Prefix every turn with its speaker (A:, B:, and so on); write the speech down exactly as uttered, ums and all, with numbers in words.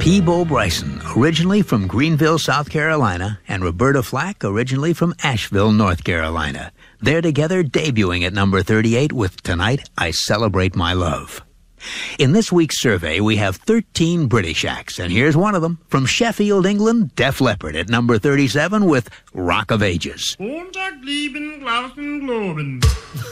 A: Peabo Bryson, originally from Greenville, South Carolina, and Roberta Flack, originally from Asheville, North Carolina. They're together debuting at number thirty-eight with Tonight I Celebrate My Love. In this week's survey, we have thirteen British acts, and here's one of them. From Sheffield, England, Def Leppard at number thirty-seven with Rock of Ages.